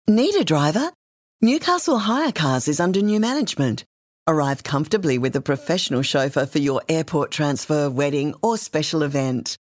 Need a driver? Newcastle Hire Cars is under new management. Arrive comfortably with a professional chauffeur for your airport transfer, wedding or special event.